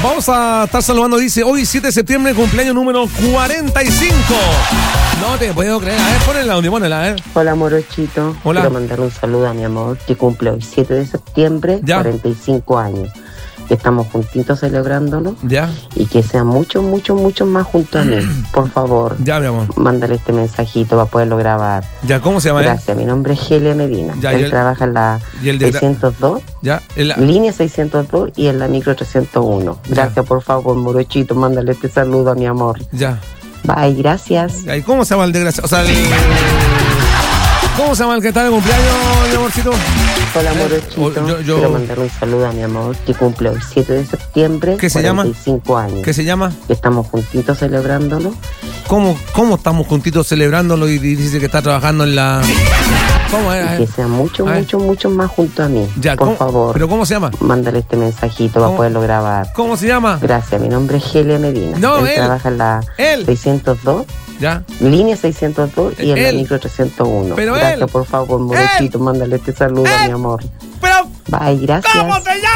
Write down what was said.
Vamos a estar saludando, dice, hoy 7 de septiembre, cumpleaños número 45. No te puedo creer. A ver, ponela, donde ponela, Hola, morochito. Hola. Quiero mandar un saludo a mi amor, que cumple hoy 7 de septiembre, Ya. 45 años. Que estamos juntitos celebrándolo. Ya, Y que sean muchos más junto a mí. Por favor, ya, mi amor. mándale este mensajito para poderlo grabar. Ya, ¿cómo se llama él? Gracias, mi nombre es Helia Medina. Ya, y Él el- trabaja en la y el de- 602, Ya, línea 602 y en la micro 301. Gracias, por favor, morochito, mándale este saludo a mi amor. ya. Bye, gracias. ¿Y cómo se llama el desgraciado? O sea, ¿cómo se llama el que está de cumpleaños, mi amorcito? Hola, morochito. yo- Quiero mandar un saludo a mi amor, que cumple hoy 7 de septiembre, ¿Qué se llama? 45 años. ¿Qué se llama? Que estamos juntitos celebrándolo. ¿Cómo estamos juntitos celebrándolo y dice que está trabajando en la... ¿Cómo Y es? que sean muchos A ver. más junto a mí. Ya, por ¿cómo? favor, ¿Pero cómo se llama? mándale este mensajito ¿Cómo? para poderlo grabar. ¿Cómo se llama? Gracias, mi nombre es Helia Medina. No, él. Trabaja en la Él. 602, Ya. línea 602 y en la Él. micro 301. Pero Gracias, él. por favor, morochito, mándale este saludo a mi amor. Pero, Bye, gracias. ¿cómo se llama?